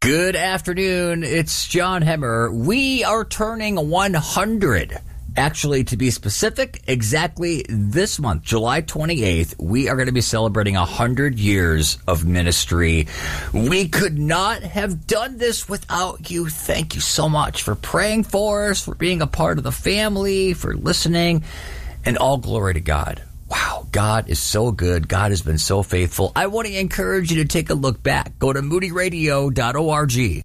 Good afternoon. It's John Hemmer. We are turning 100. Actually, to be specific, exactly this month, July 28th, we are going to be celebrating 100 years of ministry. We could not have done this without you. Thank you so much for praying for us, for being a part of the family, for listening, and all glory to God. Wow, God is so good. God has been so faithful. I want to encourage you to take a look back. Go to moodyradio.org.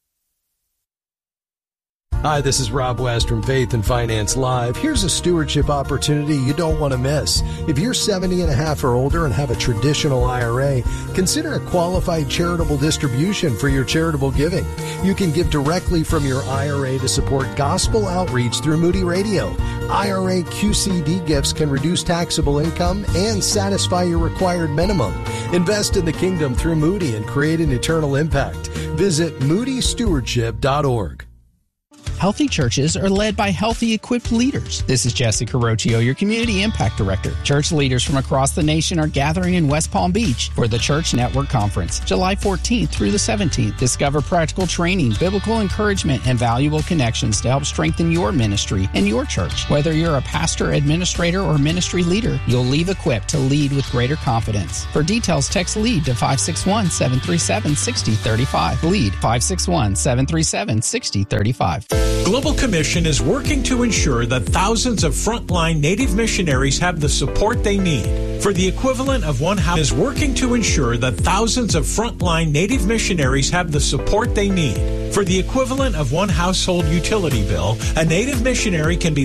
Hi, this is Rob West from Faith and Finance Live. Here's a stewardship opportunity you don't want to miss. If you're 70 and a half or older and have a traditional IRA, consider a qualified charitable distribution for your charitable giving. You can give directly from your IRA to support gospel outreach through Moody Radio. IRA QCD gifts can reduce taxable income and satisfy your required minimum. Invest in the kingdom through Moody and create an eternal impact. Visit moodystewardship.org. Healthy churches are led by healthy, equipped leaders. This is Jesse Carocchio, your Community Impact Director. Church leaders from across the nation are gathering in West Palm Beach for the Church Network Conference, July 14th through the 17th. Discover practical training, biblical encouragement, and valuable connections to help strengthen your ministry and your church. Whether you're a pastor, administrator, or ministry leader, you'll leave equipped to lead with greater confidence. For details, text LEAD to 561-737-6035. LEAD 561-737-6035. Global Commission is working to ensure that thousands of frontline Native missionaries have the support they need. For the equivalent of one house is working to ensure that thousands of frontline Native missionaries have the support they need. For the equivalent of one household utility bill, a Native missionary can be